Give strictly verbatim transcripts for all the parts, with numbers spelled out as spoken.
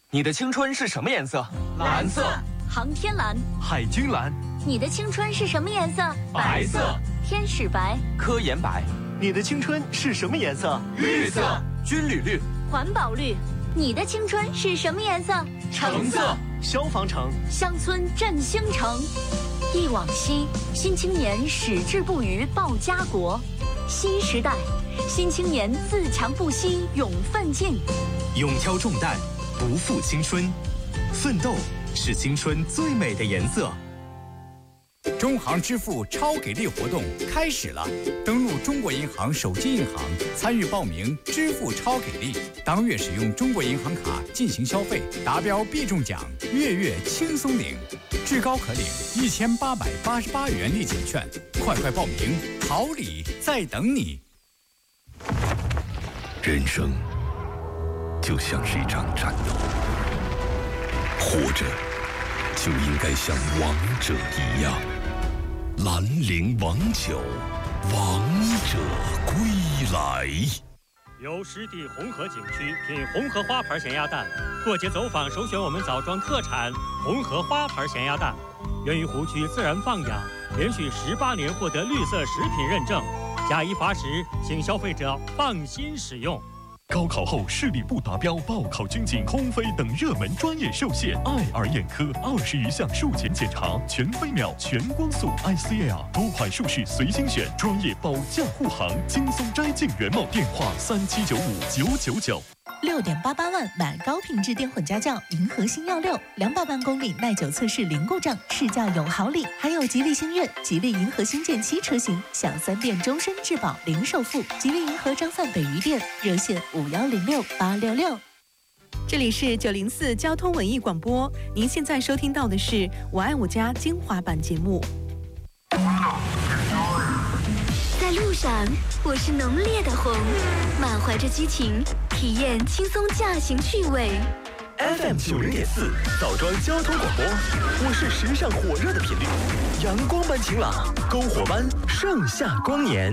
你的青春是什么颜色？ 蓝色。 航天蓝。 海军蓝。 你的青春是什么颜色？ 白色。 天使白。 科研白。 你的青春是什么颜色？ 绿色。 军旅绿。 环保绿。你的青春是什么颜色？ 橙色。 消防橙。 乡村振兴城。忆往昔，新青年矢志不渝报家国。新时代，新青年自强不息勇奋进。 勇挑重担，不负青春，奋斗是青春最美的颜色。 中行支付超给力活动开始了，登录中国银行手机银行参与报名支付超给力，当月使用中国银行卡进行消费，达标必中奖，月月轻松领，至高可领一千八百八十八元立减券，快快报名，好礼在等你。 人生就像是一场战斗，活着就应该像王者一样。兰陵王酒，王者归来。 由湿地红河景区品红河花牌咸鸭蛋，过节走访首选我们枣庄特产红河花牌咸鸭蛋，源于湖区自然放养，连续十八年获得绿色食品认证，假一罚十，请消费者放心使用。 高考后视力不达标、报考军警、空飞等热门专业受限，爱尔眼科二十余项术前检查，全飞秒、全光速 I C L 多款术式随心选，专业保驾护航，轻松摘进原貌。电话三七九五九九九。 六点八八万买高品质电混家轿银河星耀六，两百万公里耐久测试零故障，试驾有好礼，还有吉利星越、吉利银河星舰七车型享三电终身质保零首付。吉利银河张范北余店热线五幺零六八六六。 这里是九零四交通文艺广播，您现在收听到的是《我爱我家》精华版节目。 在路上，我是浓烈的红，满怀着激情，体验轻松驾行趣味。 F M 九零点四，枣庄交通广播，我是时尚火热的频率，阳光般晴朗，篝火般盛夏光年。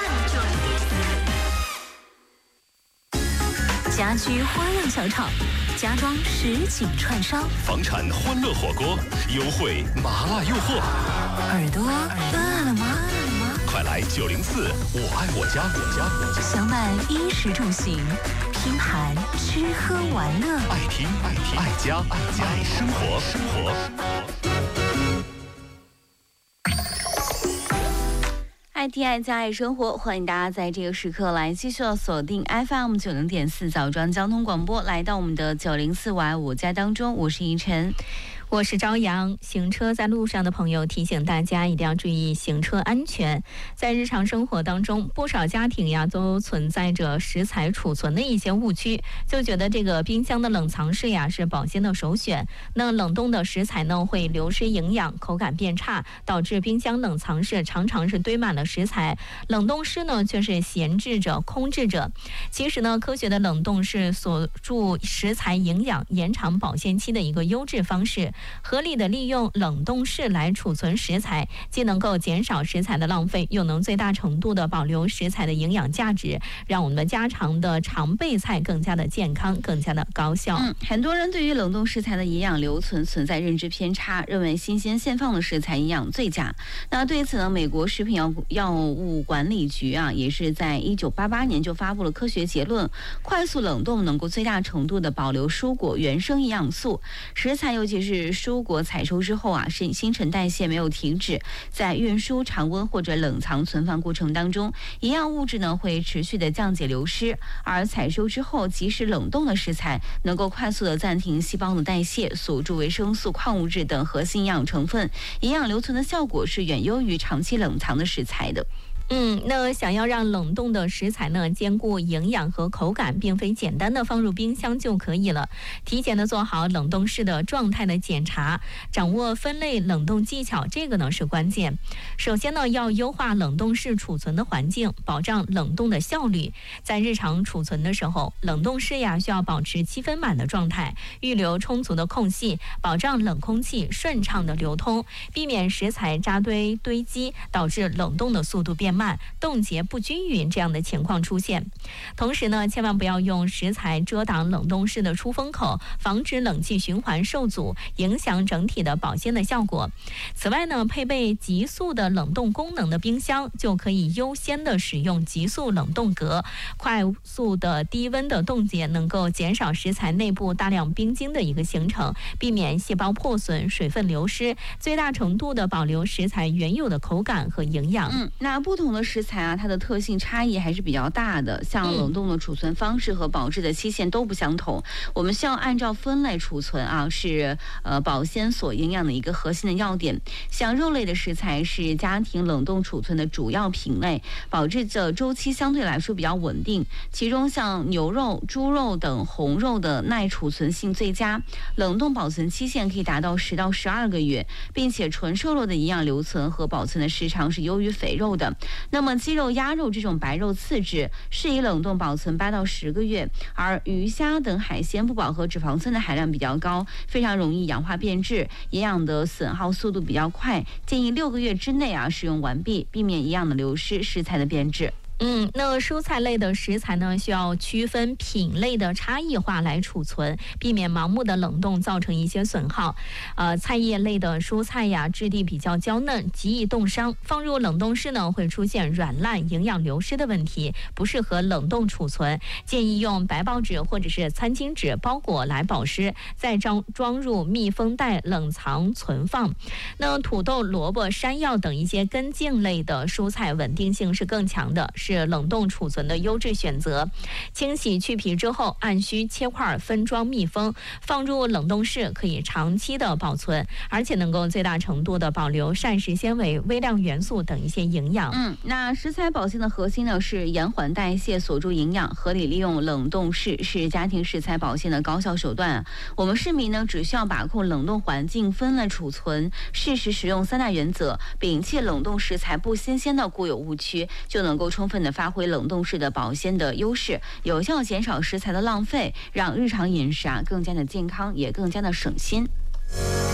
家居花样小炒，家装实景串烧， 房产欢乐火锅，优惠麻辣诱惑。 耳朵饿了吗？ 快来九零四，我爱我家，我家我家。 享满衣食住行，拼盘吃喝玩乐， 爱听爱听爱家爱家爱生活生活。 爱听爱家爱生活，欢迎大家在这个时刻来继续锁定 F M 九零点四枣庄交通广播，来到我们的九零四我爱我家当中，我是依晨。 我是朝阳。行车在路上的朋友提醒大家一定要注意行车安全。在日常生活当中，不少家庭呀都存在着食材储存的一些误区，就觉得这个冰箱的冷藏室呀是保鲜的首选。那冷冻的食材呢会流失营养，口感变差，导致冰箱冷藏室常常是堆满了食材，冷冻室呢却是闲置着空置着。其实呢，科学的冷冻是锁住食材营养、延长保鲜期的一个优质方式。合理的利用冷冻室来储存食材，既能够减少食材的浪费，又能最大程度的保留食材的营养价值，让我们的家常的常备菜更加的健康，更加的高效。 嗯，很多人对于冷冻食材的营养留存存在认知偏差，认为新鲜现放的食材营养最佳。那对此呢，美国食品药药物管理局啊，也是在一九八八年就发布了科学结论：快速冷冻能够最大程度的保留蔬果原生营养素。食材尤其是蔬果采收之后啊，是新陈代谢没有停止，在运输、常温或者冷藏存放过程当中，营养物质呢会持续的降解流失，而采收之后即使冷冻的食材，能够快速的暂停细胞的代谢，锁住维生素、矿物质等核心营养成分，营养留存的效果是远优于长期冷藏的食材的。 嗯，那想要让冷冻的食材呢兼顾营养和口感，并非简单的放入冰箱就可以了。提前的做好冷冻室的状态的检查，掌握分类冷冻技巧，这个呢是关键。首先呢，要优化冷冻室储存的环境，保障冷冻的效率。在日常储存的时候，冷冻室呀需要保持七分满的状态，预留充足的空隙，保障冷空气顺畅的流通，避免食材扎堆堆积，导致冷冻的速度变慢。 慢、冻结不均匀这样的情况出现。同时呢，千万不要用食材遮挡冷冻室的出风口，防止冷气循环受阻，影响整体的保鲜的效果。此外呢，配备急速的冷冻功能的冰箱就可以优先的使用急速冷冻格，快速的低温的冻结能够减少食材内部大量冰晶的一个形成，避免细胞破损、水分流失，最大程度的保留食材原有的口感和营养。 嗯，那不同的食材啊，它的特性差异还是比较大的，像冷冻的储存方式和保质的期限都不相同，我们需要按照分类储存啊，是呃保鲜所营养的一个核心的要点。像肉类的食材是家庭冷冻储存的主要品类，保质的周期相对来说比较稳定，其中像牛肉、猪肉等红肉的耐储存性最佳，冷冻保存期限可以达到十到十二个月，并且纯瘦肉的营养留存和保存的时长是优于肥肉的。那么鸡肉、鸭肉这种白肉次质适宜冷冻保存八到十个月，而鱼虾等海鲜不饱和脂肪酸的含量比较高，非常容易氧化变质，营养的损耗速度比较快，建议六个月之内啊使用完毕，避免营养的流失、食材的变质。 嗯，那蔬菜类的食材呢，需要区分品类的差异化来储存，避免盲目的冷冻造成一些损耗。呃，菜叶类的蔬菜呀，质地比较娇嫩，极易冻伤，放入冷冻室呢会出现软烂、营养流失的问题，不适合冷冻储存。建议用白报纸或者是餐巾纸包裹来保湿，再装装入密封袋冷藏存放。那土豆、萝卜、山药等一些根茎类的蔬菜稳定性是更强的，是冷冻储存的优质选择。清洗去皮之后，按需切块分装密封，放入冷冻室可以长期的保存，而且能够最大程度的保留膳食纤维、微量元素等一些营养。 嗯，那食材保鲜的核心呢是延缓代谢、锁住营养，合理利用冷冻室是家庭食材保鲜的高效手段。我们市民呢只需要把控冷冻环境、分类储存、适时食用三大原则，摒弃冷冻食材不新鲜的固有误区，就能够充分的发挥冷冻室的保鲜的优势，有效减少食材的浪费，让日常饮食啊更加的健康，也更加的省心。